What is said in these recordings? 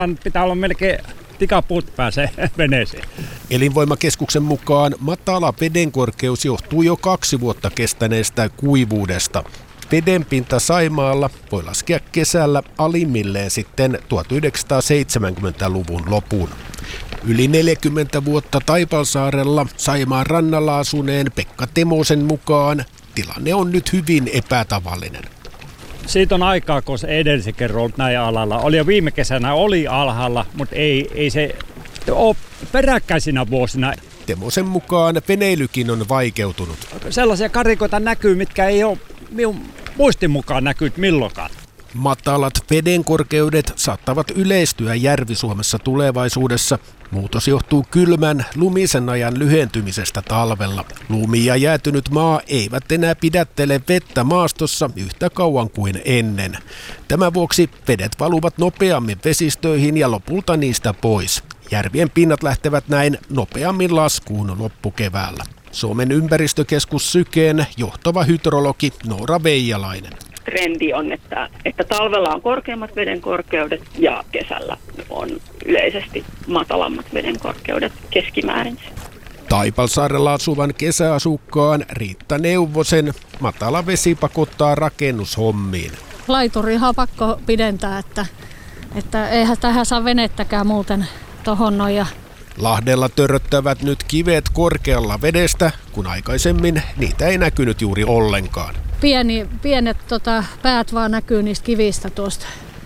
Pitää olla melkein tikapuut pääsee veneeseen. Elinvoimakeskuksen mukaan matala vedenkorkeus johtuu jo 2 vuotta kestäneestä kuivuudesta. Vedenpinta Saimaalla voi laskea kesällä alimmilleen sitten 1970-luvun lopun. Yli 40 vuotta Taipalsaarella Saimaan rannalla asuneen Pekka Temosen mukaan tilanne on nyt hyvin epätavallinen. Siitä on aikaa, kun se edellisen kerran ollut näin alalla. Oli jo viime kesänä alhaalla, mutta ei se ole peräkkäisinä vuosina. Temosen mukaan veneilykin on vaikeutunut. Sellaisia karikoita näkyy, mitkä ei ole minun muistin mukaan näkynyt milloinkaan. Matalat vedenkorkeudet saattavat yleistyä Järvi-Suomessa tulevaisuudessa. Muutos johtuu kylmän, lumisen ajan lyhentymisestä talvella. Lumi ja jäätynyt maa eivät enää pidättele vettä maastossa yhtä kauan kuin ennen. Tämän vuoksi vedet valuvat nopeammin vesistöihin ja lopulta niistä pois. Järvien pinnat lähtevät näin nopeammin laskuun loppukeväällä. Suomen ympäristökeskus Syken johtava hydrologi Noora Veijalainen. Trendi on, että talvella on korkeammat vedenkorkeudet ja kesällä on yleisesti matalammat vedenkorkeudet keskimäärin. Taipalsaarella asuvan kesäasukkaan Riitta Neuvosen matala vesi pakottaa rakennushommiin. Laiturihan on pakko pidentää, että eihän tähän saa venettäkään muuten tohon noin. Lahdella törröttävät nyt kivet korkealla vedestä, kun aikaisemmin niitä ei näkynyt juuri ollenkaan. Pienet päät vaan näkyy niistä kivistä tuosta.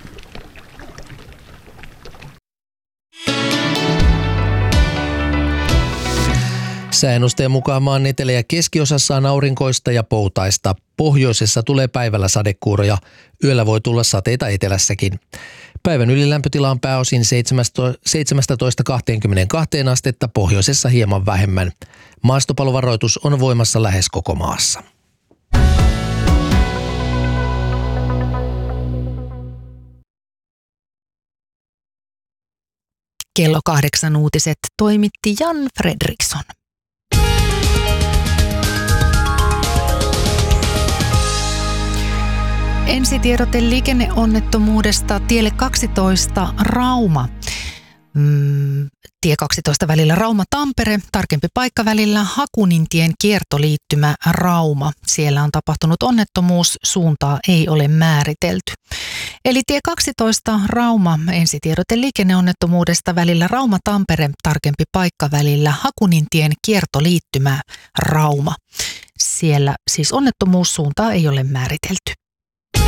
Sääennusteen mukaan maan etelä- ja keskiosassa on aurinkoista ja poutaista. Pohjoisessa tulee päivällä sadekuuroja. Yöllä voi tulla sateita etelässäkin. Päivän ylilämpötila on pääosin 17-22 astetta, pohjoisessa hieman vähemmän. Maastopalovaroitus on voimassa lähes koko maassa. Kello 8 uutiset toimitti Jan Fredriksson. Ensitiedote liikenneonnettomuudesta tielle 12 Rauma. Tie 12 välillä Rauma-Tampere, tarkempi paikka välillä Hakunintien kiertoliittymä Rauma. Siellä on tapahtunut onnettomuus, suuntaa ei ole määritelty. Eli tie 12 Rauma, ensitiedote liikenneonnettomuudesta välillä Rauma-Tampere, tarkempi paikka välillä Hakunintien kiertoliittymä Rauma. Siellä siis onnettomuussuuntaa ei ole määritelty.